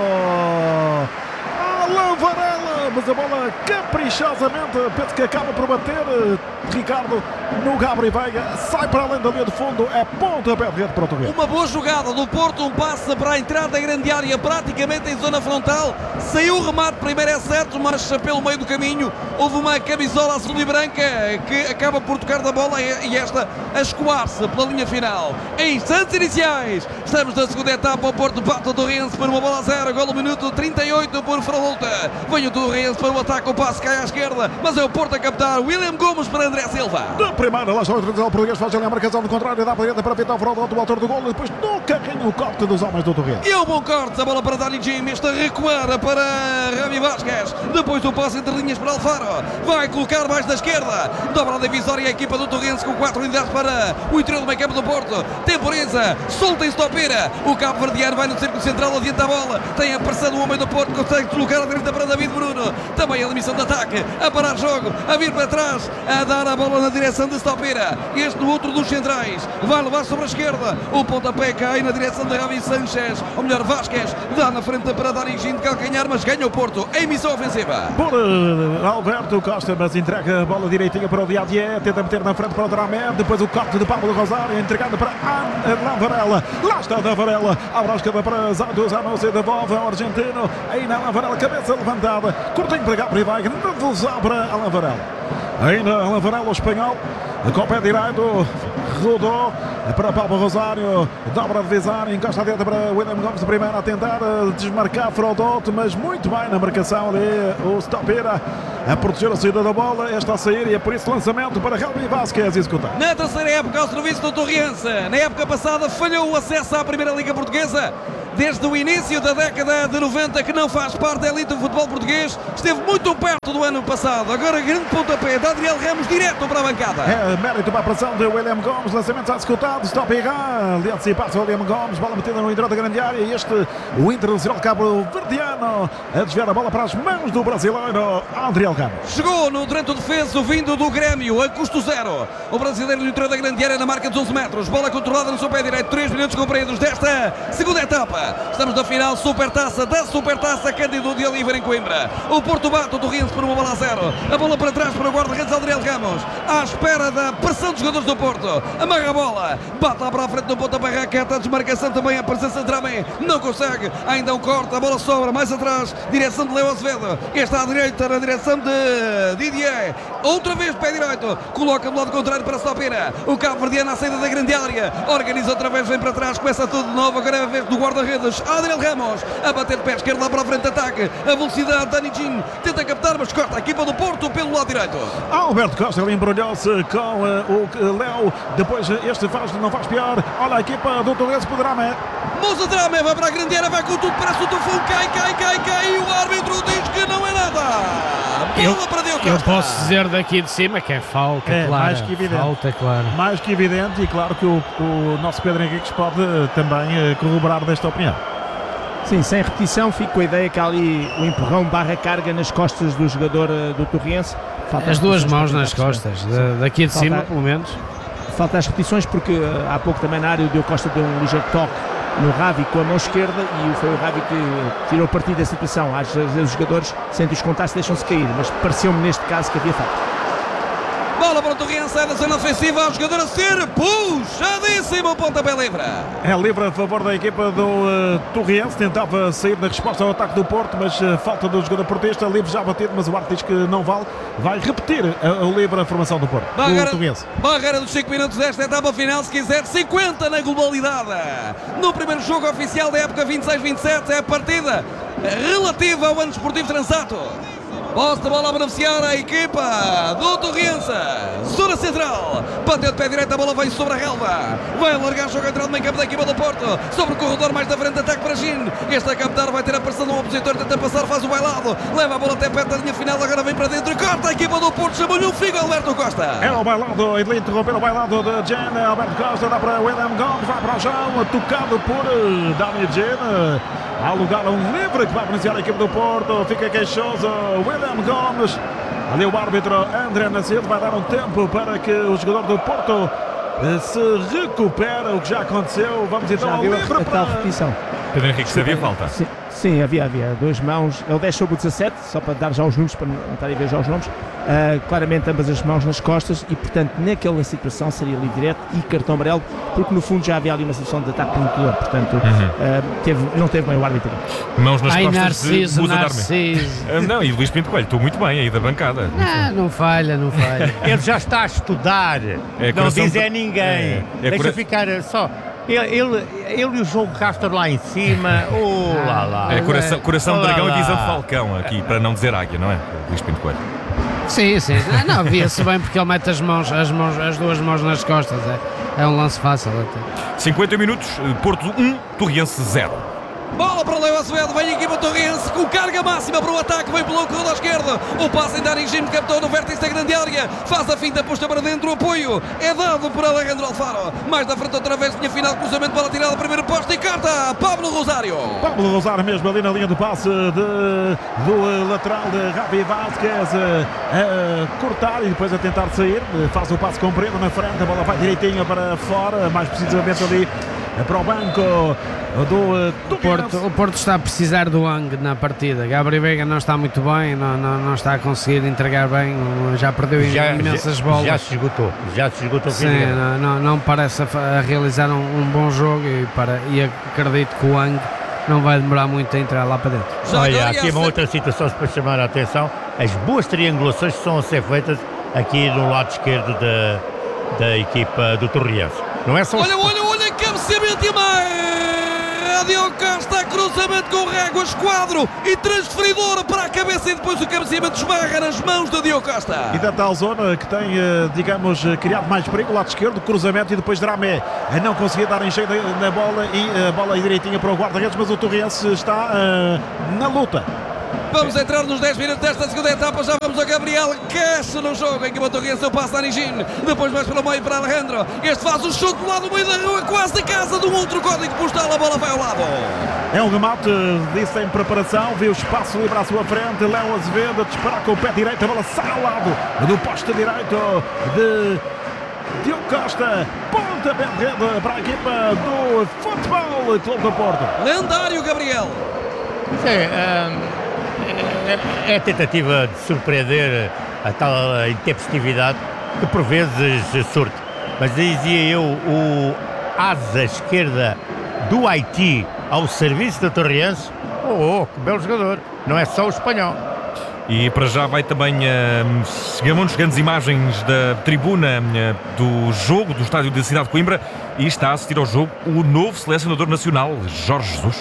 B: Alan Varela, mas a bola caprichosamente, penso que acaba por bater, Ricardo, no Gabriel Veiga, sai para além da linha de fundo, é pontapé de rede para o Torriense.
D: Uma boa jogada do Porto, um passe para a entrada da grande área, praticamente em zona frontal, saiu o remate, primeiro é certo, mas pelo meio do caminho houve uma camisola azul e branca que acaba por tocar da bola e esta a escoar-se pela linha final. Em instantes iniciais, estamos na segunda etapa, o Porto bate o Torriense por uma bola a 0, gol no minuto 38 por Frolta. Vem o Torriense para o ataque, o passe cai à esquerda, mas é o Porto a captar, William Gomes para André Silva.
B: Da primeira, lá está o internacional português, faz ali a marcação do contrário, dá para a direita para Vitor Frolta, o autor do gol, e depois no carrinho o corte dos homens do Torriense.
D: E o bom corte, a bola para Dani Jim, este a recuar para Rami Vasquez, depois do passe entre linhas para Alfaro, vai colocar mais da esquerda, dobra a divisória a equipa do Torriense com 4 unidades para o interior do meio campo do Porto, Temporeza, solta em Stopera, o Cabo Verdeano vai no círculo central, adianta a bola, tem a pressão do homem do Porto, consegue colocar a direita para David Bruno, também a limitação de ataque, a parar jogo, a vir para trás, a dar a bola na direção de Stopera, este outro dos centrais, vai levar sobre a esquerda, o pontapé cai na direção de Ravi Sanchez, ou melhor Vasquez, dá na frente para Dani Gin de calcanhar, mas ganha o Porto, em missão ofensiva.
B: Por Alberto Costa, mas entrega a bola direitinha para o Diadier, tenta meter na frente para o Dramé, depois o corte de Pablo Rosário, entregado para Alan Varela, lá está a Varela, abre a esquerda para Zanussi, devolve ao argentino, ainda Alan Varela, cabeça levantada, curtinho para Gabriel Veiga, devolução para Alan Varela, ainda Alan Varela, o espanhol, com o pé direito, rodou para Pablo Rosário, dobra a divisória, encosta a direita para William Gomes, primeiro a tentar desmarcar Frodoto, mas muito bem na marcação ali, o Stopera a proteger a saída da bola, esta a sair e é por isso lançamento para Ravi Vasquez executar.
D: Na terceira época ao serviço do Torriense, na época passada falhou o acesso à Primeira Liga Portuguesa, desde o início da década de 90 que não faz parte da elite do futebol português, esteve muito perto do ano passado, agora grande pontapé de Adriel Ramos direto para a bancada.
B: É mérito para a pressão de William Gomes, lançamento já executado, stop errar, de antecipar-se William Gomes, bola metida no interior da grande área e este, o Internacional Cabo Verdeano, a desviar a bola para as mãos do brasileiro Adriel Ramos.
D: Chegou no durante o defeso vindo do Grêmio, a custo zero, o brasileiro no interior da grande área na marca dos 11 metros, bola controlada no seu pé direito, 3 minutos compridos desta segunda etapa. Estamos na final Supertaça, da Supertaça Cândido de Oliveira em Coimbra. O Porto bate o Torrense por 1-0. A bola para trás para o guarda-redes Adriel Ramos, à espera da pressão dos jogadores do Porto. Amarra a bola, bate lá para a frente do pontapé raquete, desmarcação também, a presença de Dramé, não consegue, ainda um corte, a bola sobra, mais atrás, direção de Leo Azevedo, que está à direita, na direção de Didier, outra vez pé direito, coloca do lado contrário para Stopina, o Cabo Verdeano à saída da grande área, organiza outra vez, vem para trás, começa tudo de novo, agora é a vez do guarda-redes Adriel Ramos, a bater de pé esquerdo lá para a frente de ataque, a velocidade, Dani Gin tenta captar, mas corta a equipa do Porto pelo lado direito.
B: Alberto Costa, ele embrulhou-se com o Léo, depois este não faz pior, olha a equipa do Torrense por Dramé.
D: Moussa Dramé vai para a grande área, vai com tudo, parece o tufão, cai, e o árbitro diz que não é nada. Bola para Diogo Costa.
A: Eu posso dizer daqui de cima que é falta, claro.
B: Mais que evidente.
A: Falta, claro.
B: Mais que evidente, e claro que o nosso Pedro Henriques pode também corroborar desta opinião.
G: Sim, sem repetição, fico com a ideia que há ali o empurrão barra carga nas costas do jogador do Torrense.
A: As duas mãos nas costas, daqui de cima pelo menos.
G: Falta as repetições porque há pouco também na área o Diogo Costa deu um ligeiro toque no Ravi com a mão esquerda e foi o Ravi que tirou partido da situação. Às vezes os jogadores sentem os contactos, deixam-se cair, mas pareceu-me neste caso que havia falta.
D: Bola para o Torrense, é na zona ofensiva, o jogador a ser puxadíssimo, pontapé livre.
B: É livre a favor da equipa do Torrense, tentava sair na resposta ao ataque do Porto, mas falta do jogador portista, livre já batido, mas o árbitro diz que não vale, vai repetir o livre a formação do Porto, do Torrense.
D: Barreira dos 5 minutos desta etapa final, se quiser, 50 na globalidade. No primeiro jogo oficial da época 26-27, é a partida relativa ao ano esportivo Transato. Posse de bola a beneficiar a equipa do Torrense. Zona central. Bateu de pé direito, a bola vem sobre a relva. Vai alargar o jogo entrado no meio campo da equipa do Porto. Sobre o corredor mais da frente, ataque para Gin. Este a captar, vai ter a pressão de um opositor. Tenta passar, faz o bailado. Leva a bola até perto da linha final, agora vem para dentro. Corta a equipa do Porto, chamou-lhe um figo Alberto Costa.
B: É o bailado, ele interrompeu o bailado de Jen. Alberto Costa dá para William Gomes, vai para o chão. Tocado por Dani Jen. Há lugar a um livre que vai beneficiar a equipe do Porto. Fica queixoso William Gomes. Ali o árbitro André Nascimento vai dar um tempo para que o jogador do Porto se recupere. O que já aconteceu. Vamos então ao livre para a
G: repetição.
C: Pedro Henrique, sabia falta?
G: Sim, havia duas mãos. Ele 10 sobre o 17, só para dar já os números, para não estar a ver já os nomes. Claramente ambas as mãos nas costas e, portanto, naquela situação seria livre direto e cartão amarelo, porque no fundo já havia ali uma situação de ataque punitivor. Portanto, não teve bem o árbitro.
C: Mãos nas costas
A: Narciso,
C: de
A: Narciso.
C: Não, e Luís Pinto Coelho, estou muito bem aí da bancada.
A: Não falha.
E: Ele já está a estudar. Não diz a ninguém. Deixa ficar só. Ele e o João Castro lá em cima. Lá.
C: É coração de dragão e visão de falcão aqui, para não dizer águia, não é? Luís Pinto Coelho.
A: Sim. Não, via-se bem porque ele mete as duas mãos nas costas. É um lance fácil até.
C: 50 minutos, Porto 1, Torrense 0.
D: Bola para o Leo Azevedo, vem a equipa Torrense com carga máxima para o ataque, vem pelo corredor esquerdo, o passe em Dani Gin, captou no vértice da grande área, faz a finta, puxa para dentro, o apoio é dado por Alejandro Alfaro, mais da frente outra vez, linha final, cruzamento, bola tirada, primeiro posto e carta, Pablo Rosário
B: mesmo ali na linha do passe do lateral de Ravi Vázquez, a cortar e depois a tentar sair, faz o passe comprido na frente, a bola vai direitinho para fora, mais precisamente ali para o banco do
A: Porto. O Porto está a precisar do Ang na partida. Gabriel Veiga não está muito bem, não está a conseguir entregar bem, já perdeu imensas bolas.
E: Já se esgotou.
A: Sim, não parece a realizar um bom jogo e acredito que o Ang não vai demorar muito a entrar lá para dentro.
E: Olha, aqui uma outra situação para chamar a atenção, as boas triangulações que estão a ser feitas aqui no lado esquerdo da equipa do Torrense. Não é só...
D: Olha, cabeceamento e mais! Diogo Costa, cruzamento com régua, esquadro e transferidor para a cabeça e depois o cabeceamento esbarra nas mãos do Diogo Costa.
B: E da tal zona que tem, digamos, criado mais perigo, lado esquerdo, cruzamento e depois Dramé a não conseguir dar em cheio na bola e a bola aí direitinha para o guarda-redes, mas o Torrense está na luta.
D: Vamos entrar nos 10 minutos desta segunda etapa. Já vamos a Gabriel Cash no jogo. Em que o Torrense o passa a Nigin. Depois mais pelo meio para Alejandro. Este faz o chute do lado do meio da rua, quase da casa de um outro código postal. A bola vai ao lado.
B: É um remate, disse em preparação. Viu o espaço livre à sua frente. Léo Azevedo a disparar com o pé direito. A bola sai ao lado do poste direito de Diogo Costa. pontapé de rede para a equipa do Futebol Clube do Porto.
D: Lendário, Gabriel.
E: Sim, é a tentativa de surpreender a tal intempestividade que por vezes surte. Mas dizia eu, o asa esquerda do Haiti ao serviço da Torriense, que belo jogador, não é só o espanhol.
C: E para já vai também, chegamos grandes imagens da tribuna do jogo do estádio da cidade de Coimbra, e está a assistir ao jogo o novo selecionador nacional, Jorge Jesus.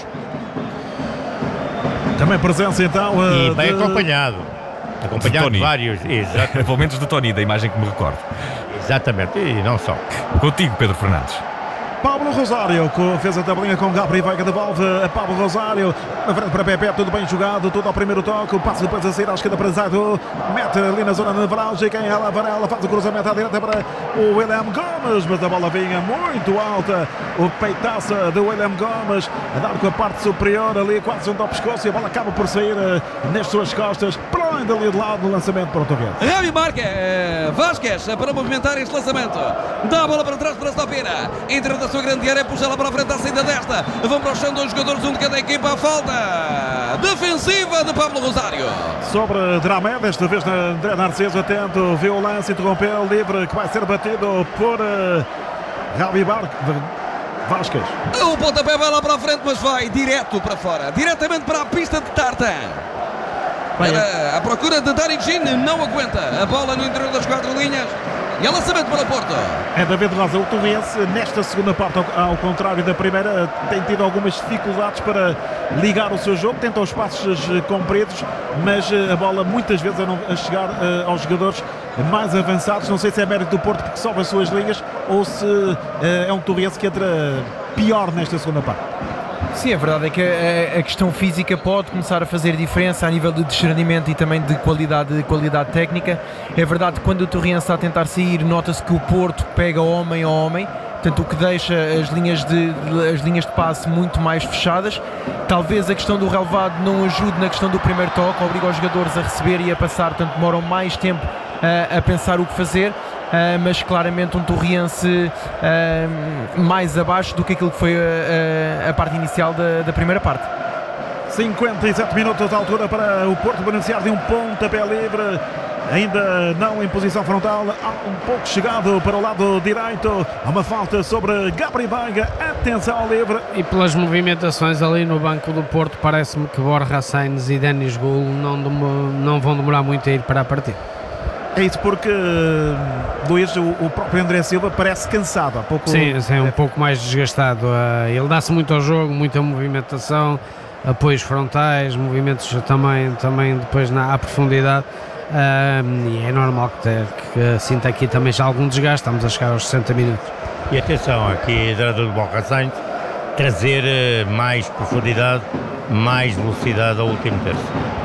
B: Também presença então
E: e bem acompanhado de vários, exatamente.
C: Pelo menos do Tony, da imagem que me recordo.
E: Exatamente, e não só.
C: Contigo, Pedro Fernandes.
B: Pablo Rosário fez a tabelinha com Gabriel Veiga, devolve a Pablo Rosário na frente para Pepe, tudo bem jogado, tudo ao primeiro toque, o passo depois a sair à esquerda para Zaido, mete ali na zona nevrálgica, em ela Varela faz o cruzamento à direita para o William Gomes, mas a bola vinha muito alta, o peitaço de William Gomes a dar com a parte superior ali quase junto ao pescoço, e a bola acaba por sair nas suas costas, prende ali de lado no lançamento português.
D: Javi Vasquez para movimentar este lançamento, dá a bola para trás para Stopera, entra da sua grande área, puxa lá para a frente à saída desta, vão para o chão dois jogadores, um de cada equipa, a falta defensiva de Pablo Rosário.
B: Sobre Dramé, desta vez André Narciso, atento, viu o lance, interrompeu, livre, que vai ser batido por Javi Vasquez.
D: O pontapé vai lá para a frente, mas vai direto para fora, diretamente para a pista de Tartan. A procura de Dani Jean, não aguenta a bola no interior das quatro linhas. E é lançamento para o Porto.
B: É David Rosa, o Torrense, nesta segunda parte, ao contrário da primeira, tem tido algumas dificuldades para ligar o seu jogo, tenta os passos compridos, mas a bola muitas vezes a chegar aos jogadores mais avançados. Não sei se é mérito do Porto porque sobe as suas linhas ou se é um Torrense que entra pior nesta segunda parte.
F: Sim, a verdade é que a questão física pode começar a fazer diferença a nível de discernimento e também de qualidade técnica. É verdade que quando o Torrense está a tentar sair, nota-se que o Porto pega homem a homem, portanto o que deixa as linhas de passe muito mais fechadas. Talvez a questão do relevado não ajude na questão do primeiro toque, obriga os jogadores a receber e a passar, portanto demoram mais tempo a pensar o que fazer. Mas claramente um Torrense mais abaixo do que aquilo que foi a parte inicial da primeira parte.
B: 57 minutos de altura para o Porto beneficiar de um pontapé livre, ainda não em posição frontal, um pouco chegado para o lado direito, há uma falta sobre Gabriel Veiga, atenção livre.
A: E pelas movimentações ali no banco do Porto, parece-me que Borja Sainz e Denis Gul não vão demorar muito a ir para a partida.
B: É isso, porque, Luís, o próprio André Silva parece cansado. Há pouco...
A: Sim, um pouco mais desgastado. Ele dá-se muito ao jogo, muita movimentação, apoios frontais, movimentos também depois à profundidade. E é normal que sinta aqui também já algum desgaste. Estamos a chegar aos 60 minutos.
E: E atenção, aqui a treinador do Borja Sainz, trazer mais profundidade, mais velocidade ao último terço.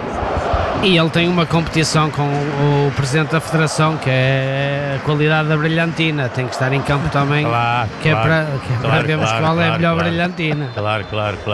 A: E ele tem uma competição com o presidente da federação, que é a qualidade da brilhantina, tem que estar em campo também, para vermos qual é a melhor brilhantina.
E: Claro.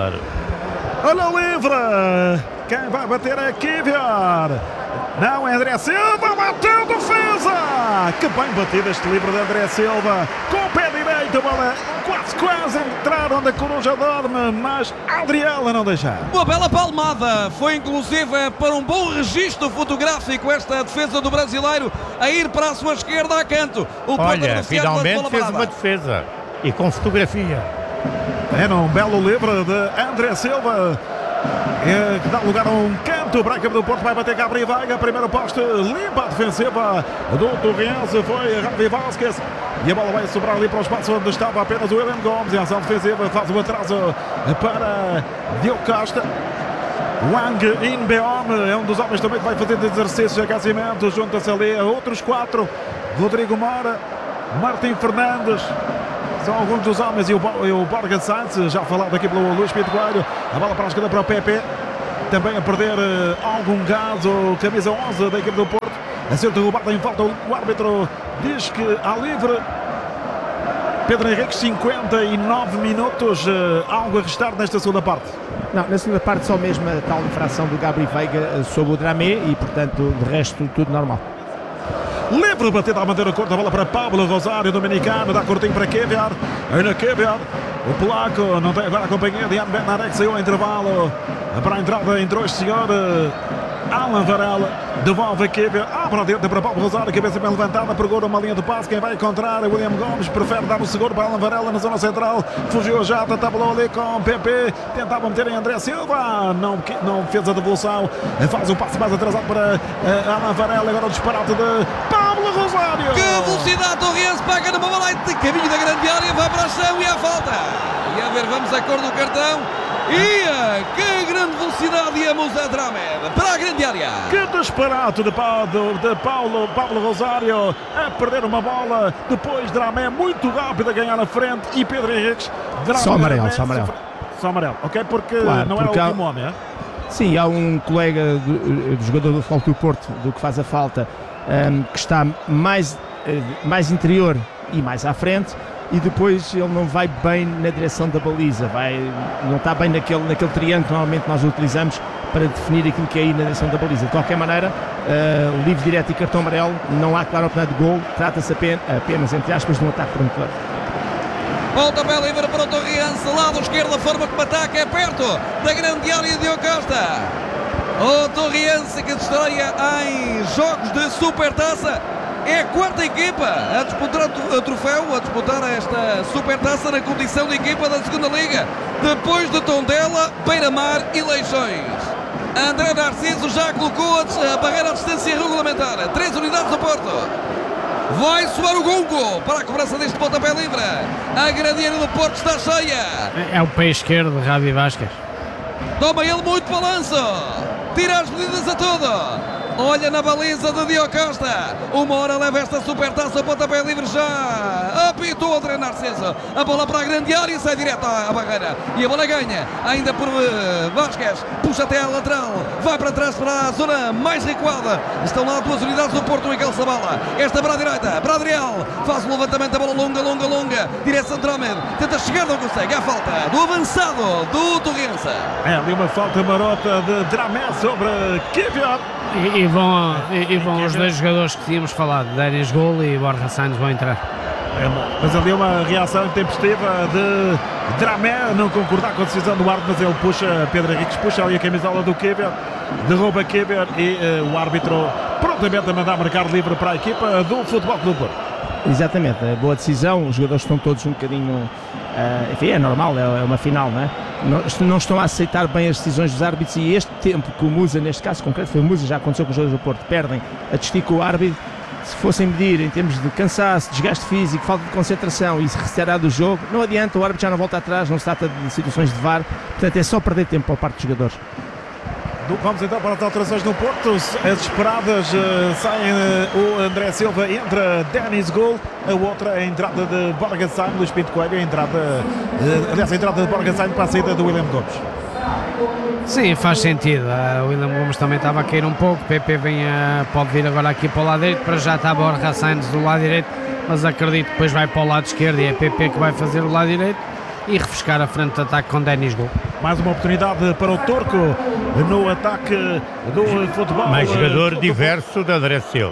B: Olha o livre, quem vai bater é Kivior. Não, é André Silva, bateu defesa! Que bem batido este livre de André Silva, com o pé direito, a bola quase entrar onde a coruja dorme, mas a Adriela não deixar.
D: Uma bela palmada, foi inclusive para um bom registro fotográfico esta defesa do brasileiro, a ir para a sua esquerda a canto.
E: Olha, finalmente fez uma defesa, e com fotografia.
B: Era um belo livre de André Silva, que dá lugar a um canto para a equipe do Porto, vai bater Gabriel Veiga, primeiro poste, limpa a defensiva do Torrense, foi Javi Vasquez, e a bola vai sobrar ali para o espaço onde estava apenas o William Gomes, em ação defensiva, faz o atraso para Diogo Costa. Wang Inbeom é um dos homens também que vai fazer exercícios de aquecimento, junta-se ali a outros quatro, Rodrigo Mora, Martim Fernandes. São alguns dos homens, e o Borja Sainz, já falado aqui pelo Luís Pinto Coelho, a bola para a esquerda para o Pepe, também a perder algum gás, o camisa 11 da equipe do Porto, a ser derrubado em falta, o árbitro diz que há livre. Pedro Henrique, 59 minutos, algo a restar nesta segunda parte.
G: Não, na segunda parte só mesmo a tal infração do Gabriel Veiga sobre o Dramé e, portanto, de resto tudo normal.
B: livre, batida a manter a cor da bola para Pablo Rosário, dominicano, dá curtinho para Keviar, ainda Keviar, o polaco, não tem agora a companhia de Jan Bednarek, saiu ao intervalo, para a entrada entrou este senhor Alan Varela, devolve a Keviar, abre dentro para Pablo Rosário, cabeça bem levantada, procura uma linha de passe, quem vai encontrar é William Gomes, prefere dar o seguro para Alan Varela na zona central, fugiu já, tabulou ali com PP, tentava meter em André Silva, não fez a devolução, faz o passe mais atrasado para Alan Varela, agora o disparate de Pablo Rosário.
D: Que velocidade, Torriense pega numa bola de caminho da grande área, vai para a chão e há falta. E a ver, vamos à cor do cartão. Que grande velocidade, e a Musa Dramed para a grande área.
B: Que disparate de Pablo Rosário a perder uma bola. Depois Dramed muito rápido a ganhar a frente e Pedro Henriques.
G: Só amarelo.
B: Só amarelo, ok? Porque
G: claro,
B: não
G: porque
B: era o último homem, é?
G: Sim, há um colega do jogador do Futebol Clube do Porto, do que faz a falta, que está mais interior e mais à frente, e depois ele não vai bem na direção da baliza, não está bem naquele triângulo que normalmente nós utilizamos para definir aquilo que é ir na direção da baliza. De qualquer maneira, livre direto e cartão amarelo, não há clara oportunidade de gol, trata-se apenas, entre aspas, de um ataque prometedor.
D: Pontapé livre para o Torriense, lado esquerdo, a forma como ataca é perto da grande área de Costa. O Torriense que estreia em jogos de Supertaça. É a quarta equipa a disputar o troféu, a disputar esta Supertaça na condição de equipa da segunda Liga, depois de Tondela, Beira-Mar e Leixões. André Narciso já colocou a barreira à distância regulamentar, 3 unidades do Porto. Vai soar o gongo para a cobrança deste pontapé livre. A grande área do Porto está cheia.
A: É o pé esquerdo de Javi Vázquez.
D: Toma ele muito balanço. Tira as medidas a tudo. Olha na baliza de Diogo Costa. Uma hora leva esta Supertaça, o pontapé livre já. Apitou o André Narciso. A bola para a grande área e sai direto à barreira. E a bola ganha, ainda por Vázquez. Puxa até à lateral. Vai para trás para a zona mais recuada. Estão lá 2 unidades do Porto, Miguel Sabala. Esta para a direita, para Adriel. Faz o levantamento, a bola longa. Direção Dramed. Tenta chegar, não consegue. Há falta do avançado do Torriense.
B: É ali uma falta marota de Dramed sobre Keviar.
A: E vão os 2 jogadores que tínhamos falado, Denis Gol e Borja Sainz, vão entrar.
B: Mas ali uma reação intempestiva de Dramed, não concordar com a decisão do árbitro, mas ele puxa, Pedro Henriques puxa ali a camisola do Keviar, derruba Keviar e o árbitro prontamente a mandar marcar livre para a equipa do Futebol Clube do Porto.
G: Exatamente, boa decisão, os jogadores estão todos um bocadinho, enfim, é normal, é uma final, não é? Não estão a aceitar bem as decisões dos árbitros, e este tempo que o Musa, neste caso concreto foi o Musa, já aconteceu com os jogadores do Porto, perdem a discutir com o árbitro. Se fossem medir em termos de cansaço, desgaste físico, falta de concentração e se retirar do jogo, não adianta, o árbitro já não volta atrás, não se trata de situações de VAR, portanto é só perder tempo por parte dos jogadores.
B: Vamos então para as alterações no Porto. As esperadas saem o André Silva, entra Denis Gol, a outra a entrada de Borja Sainz, Luís Pinto Coelho, a entrada de Borja Sainz para a saída do William Gomes.
A: Sim, faz sentido. O William Gomes também estava a cair um pouco. PP pode vir agora aqui para o lado direito, para já está Borja Sainz do lado direito, mas acredito que depois vai para o lado esquerdo e é PP que vai fazer o lado direito e refrescar a frente de ataque com Denis Gol.
B: Mais uma oportunidade para o Turco no ataque do futebol.
E: Mais jogador diverso de André Silva.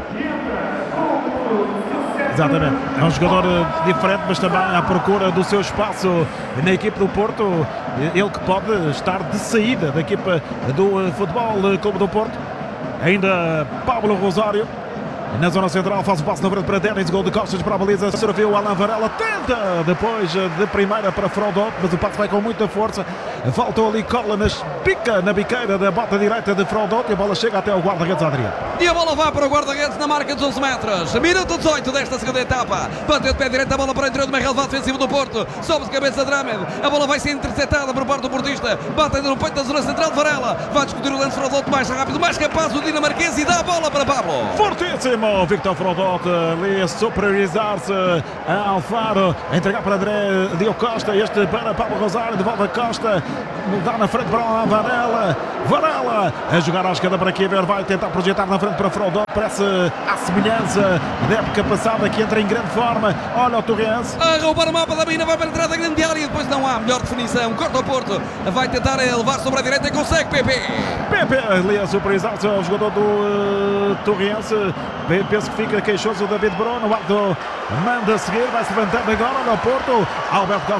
B: Exatamente, é um jogador diferente, mas também à procura do seu espaço na equipe do Porto. Ele que pode estar de saída da equipa do Futebol Clube do Porto. Ainda Pablo Rosário na zona central, faz o passo na frente para Denis, gol de costas para a baliza, serviu o Alan Varela, tenta depois de primeira para Frodot, mas o passo vai com muita força, faltou ali Cólanas, pica na biqueira da bota direita de Frodot e a bola chega até o guarda-redes Adriano.
D: E a bola vai para o guarda-redes na marca dos 11 metros, minuto 18 desta segunda etapa, bateu de pé direito a bola para o interior do meio relevado defensivo do Porto, sobe de cabeça Dramed, a bola vai ser interceptada por parte do portista, bate no peito da zona central de Varela, vai discutir o lance Frodot mais rápido, mais capaz o dinamarquês e dá a bola para Pablo.
B: Fortíssimo Victor Frodot ali a superiorizar-se a Alfaro, a entregar para André Diogo Costa, este para Pablo Rosário, devolve a Costa, mudar na frente para Varela. Varela a jogar à esquerda para Kiever, vai tentar projetar na frente para Frodó, parece a semelhança da época passada, que entra em grande forma. Olha o Torrense
D: a roubar o mapa da mina, vai para trás da grande área, depois não há melhor definição, corta o Porto, vai tentar levar sobre a direita e consegue. Pepe
B: ali a superioridade ao jogador do Torrense, penso que fica queixoso o David Bruno, o árbitro manda seguir, vai se levantando agora. Olha o Porto, Alberto